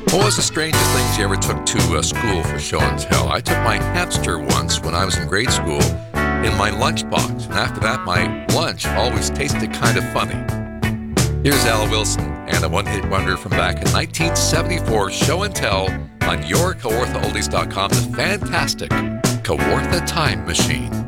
What was the strangest things you ever took to school for show and tell? I took my hamster once when I was in grade school in my lunchbox. And after that, my lunch always tasted kind of funny. Here's Al Wilson and a one-hit wonder from back in 1974, show and tell on your KawarthaOldies.com, the fantastic Kawartha Time Machine.